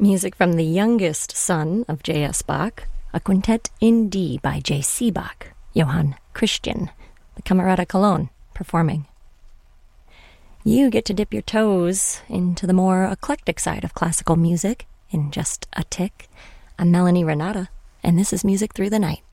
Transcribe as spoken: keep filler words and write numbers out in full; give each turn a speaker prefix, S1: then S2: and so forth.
S1: Music from the youngest son of J S. Bach, a quintet in D by J C. Bach, Johann Christian, the Camerata Cologne, performing. You get to dip your toes into the more eclectic side of classical music in just a tick. I'm Melanie Renata, and this is Music Through the Night.